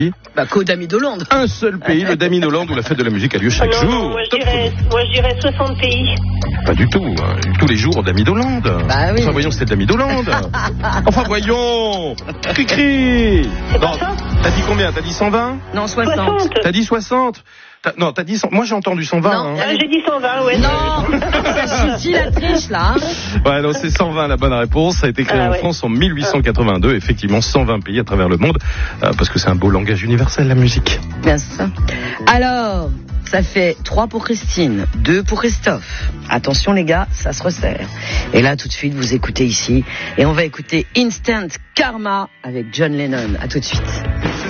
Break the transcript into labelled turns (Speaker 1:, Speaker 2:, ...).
Speaker 1: Bah, qu'au Dami d'Hollande.
Speaker 2: Un seul pays, le Dami d'Hollande, où la fête de la musique a lieu chaque jour.
Speaker 3: Moi je dirais 60 pays.
Speaker 2: Pas du tout. Tous les jours au Dami d'Hollande.
Speaker 1: Bah oui.
Speaker 2: Enfin voyons, c'était le Dami d'Hollande. Enfin voyons. Cri-cri.
Speaker 3: C'est pas ça ?
Speaker 2: T'as dit combien ? T'as dit 120 ?
Speaker 1: Non, 60.
Speaker 2: T'as dit 60 ? Non, t'as dit 100. Moi j'ai entendu 120.
Speaker 1: Non.
Speaker 2: Hein.
Speaker 3: J'ai dit 120, ouais.
Speaker 1: Non, ça suffit la triche là.
Speaker 2: Ouais, non, c'est 120 la bonne réponse. Ça a été créé en France en 1882. Effectivement, 120 pays à travers le monde. Parce que c'est un beau langage universel, la musique.
Speaker 1: Bien ça. Alors, ça fait 3 pour Christine, 2 pour Christophe. Attention les gars, ça se resserre. Et là, tout de suite, vous écoutez ici. Et on va écouter Instant Karma avec John Lennon. À tout de suite.